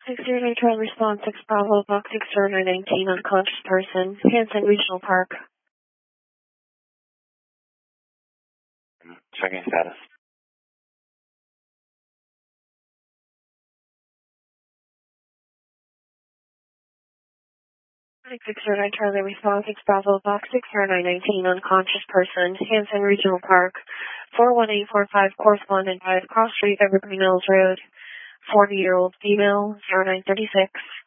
609 response 6 Bravo Box 60919 unconscious person, Hanson Regional Park. Checking status. 609 Charlie response 6 Bravo Box 60919 unconscious person, Hanson Regional Park, 41845 correspondent 5 Cross Street, Evergreen Hills Road, 40-year-old female, 0936.